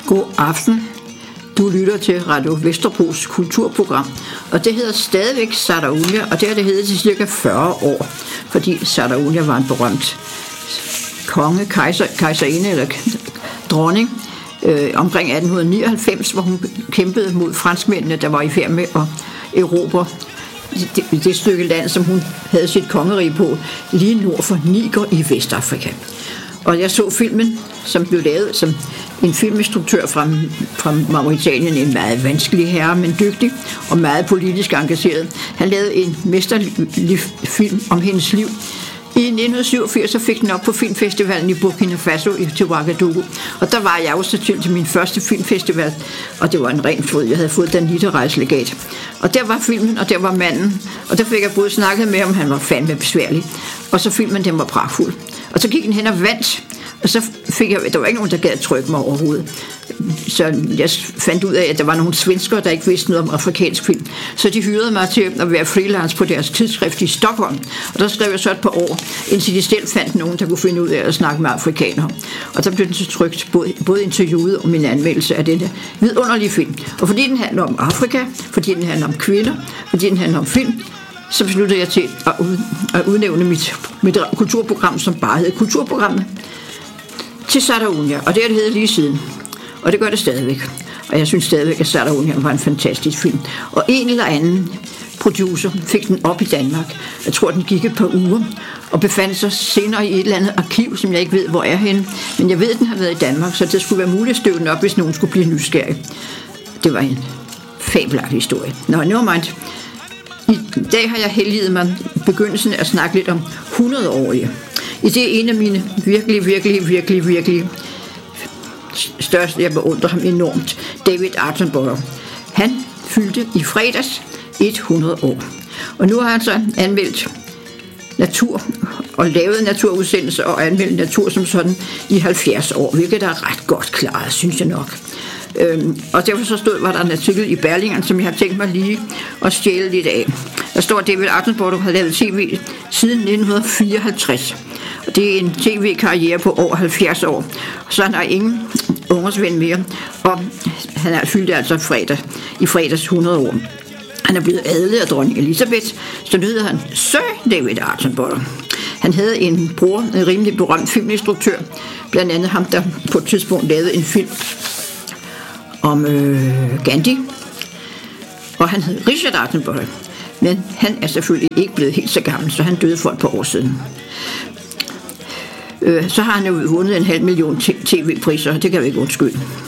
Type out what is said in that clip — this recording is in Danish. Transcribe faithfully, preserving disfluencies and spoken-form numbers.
God aften. Du lytter til Radio Vesterbros kulturprogram, og det hedder stadigvæk Sataonia, og det har det heddet til cirka fyrre år, fordi Sataonia var en berømt konge, kejser, kejserinde eller dronning øh, omkring atten nioghalvfems, hvor hun kæmpede mod franskmændene, der var i færd med at erobre det, det stykke land, som hun havde sit kongerige på, lige nord for Niger i Vestafrika. Og jeg så filmen, som blev lavet som en filminstruktør fra, fra Mauritanien, en meget vanskelig herre, men dygtig og meget politisk engageret. Han lavede en mesterlig film om hendes liv. I nitten syvogfirs så fik den op på filmfestivalen i Burkina Faso til Ouagadougou, og der var jeg også til, til min første filmfestival, og det var en ren fryd. Jeg havde fået Danita-rejslegat. Og der var filmen, og der var manden, og der fik jeg både snakket med, om han var fandme besværlig, og så filmen, den var pragtfuld. Og så gik den hen og vandt, og så fik jeg, der var ikke nogen, der gad trykke mig overhovedet. Så jeg fandt ud af, at der var nogle svenskere, der ikke vidste noget om afrikansk film. Så de hyrede mig til at være freelance på deres tidsskrift i Stockholm. Og der skrev jeg så et par år, indtil de selv fandt nogen, der kunne finde ud af at snakke med afrikanere. Og der blev den så trykt, både, både interviewet og min anmeldelse af denne vidunderlige film. Og fordi den handler om Afrika, fordi den handler om kvinder, fordi den handler om film, så besluttede jeg til at, ud, at udnævne mit, mit kulturprogram, som bare hed Kulturprogrammet, til Sataonia. Og det har det heddet lige siden. Og det gør det stadigvæk. Og jeg synes stadigvæk, at Sataonia var en fantastisk film. Og en eller anden producer fik den op i Danmark. Jeg tror, den gik et par uger, og befandt sig senere i et eller andet arkiv, som jeg ikke ved, hvor er henne. Men jeg ved, at den har været i Danmark, så det skulle være muligt at støve den op, hvis nogen skulle blive nysgerrig. Det var en fabelagtig historie. Nå, nevermind. I dag har jeg helliget mig begyndelsen at snakke lidt om hundrede-årige. I det er en af mine virkelig, virkelig, virkelig, virkelig største, jeg beundrer ham enormt, David Attenborough. Han fyldte i fredags hundrede år. Og nu har han så anmeldt natur og lavet naturudsendelser og anmeldt natur som sådan i halvfjerds år, hvilket er ret godt klaret, synes jeg nok. Øhm, og derfor så stod, var der en artikel i Berlingeren, som jeg har tænkt mig lige at stjæle lidt af. Der står, at David Attenborough har lavet tv siden nitten fireoghalvtreds. Og det er en tv-karriere på over halvfjerds år. Så han har ingen ungersven mere. Og han er fyldt altså fredag, i fredags hundrede år. Han er blevet adlet af dronning Elisabeth, så nu hedder han Sir David Attenborough. Han havde en bror, en rimelig berømt filminstruktør, blandt andet ham, der på et tidspunkt lavede en film om øh, Gandhi, og han hed Richard Attenborough, men han er selvfølgelig ikke blevet helt så gammel, så han døde for et par år siden. Øh, så har han jo vundet en halv million tv-priser, og det kan vi ikke undskylde.